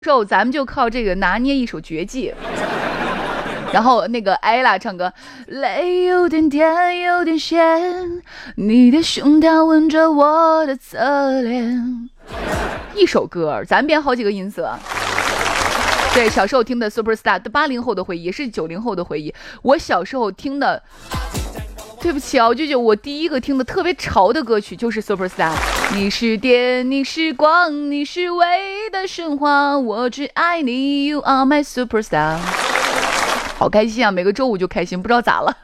之后咱们就靠这个拿捏一首绝技。然后那个艾拉唱歌，泪有点甜有点咸，你的胸膛吻着我的侧脸。一首歌咱编好几个音色。对，小时候听的 Superstar 80后的回忆，也是90后的回忆。我小时候听的，对不起啊，我就觉得我第一个听的特别潮的歌曲就是 Superstar。你是电，你是光，你是唯一的神话，我只爱你 You are my superstar。 好开心啊，每个周五就开心，不知道咋了。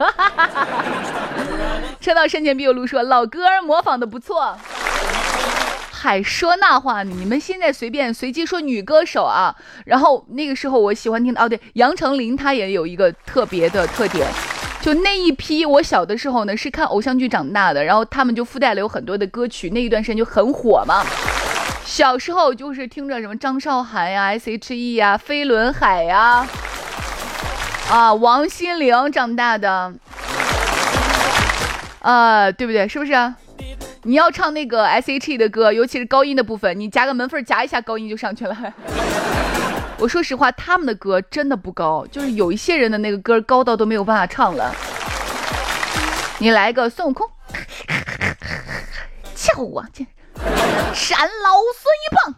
车到山前必有路说老歌模仿的不错。还说那话呢？你们现在随机说女歌手啊，然后那个时候我喜欢听的哦，对，杨丞琳她也有一个特别的特点，就那一批我小的时候呢是看偶像剧长大的，然后他们就附带了有很多的歌曲，那一段时间就很火嘛。小时候就是听着什么张韶涵呀、S.H.E 呀、飞轮海呀、王心凌长大的，对不对？是不是？你要唱那个 S.H.E 的歌，尤其是高音的部分，你夹个门缝夹一下，高音就上去了。我说实话，他们的歌真的不高，就是有一些人的那个歌高到都没有办法唱了。你来个孙悟空，叫我闪老孙一棒，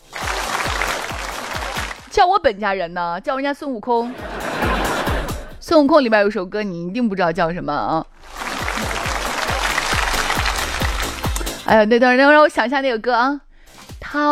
叫我本家人呢，叫人家孙悟空。孙悟空里面有首歌你一定不知道叫什么啊？哎呀，那等让我想一下那个歌啊。